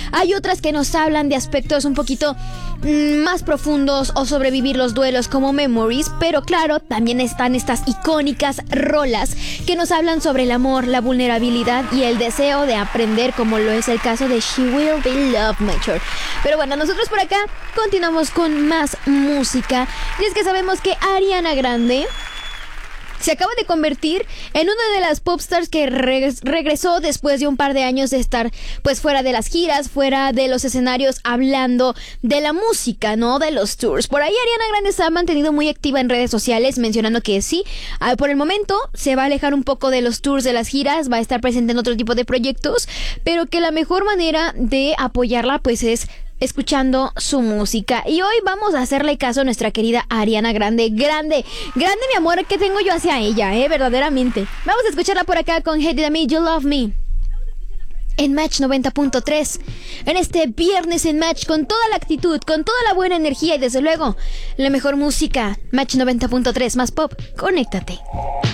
Hay otras que nos hablan de aspectos un poquito más profundos o sobrevivir los duelos como Memories, pero claro, también están estas icónicas rolas que nos hablan sobre el amor, la vulnerabilidad y el deseo de aprender, como lo es el caso de She Will Be Love Mature. Pero bueno, nosotros por acá continuamos con más música, y es que sabemos que Ariana Grande se acaba de convertir en una de las popstars que regresó después de un par de años de estar pues fuera de las giras, fuera de los escenarios, hablando de la música, ¿no? De los tours. Por ahí Ariana Grande se ha mantenido muy activa en redes sociales, mencionando que sí, por el momento se va a alejar un poco de los tours, de las giras, va a estar presente en otro tipo de proyectos, pero que la mejor manera de apoyarla pues es escuchando su música. Y hoy vamos a hacerle caso a nuestra querida Ariana Grande. Grande mi amor que tengo yo hacia ella, verdaderamente. Vamos a escucharla por acá con Hate Me, You Love Me en Match 90.3, en este viernes en Match, con toda la actitud, con toda la buena energía y desde luego la mejor música. Match 90.3, más pop, conéctate.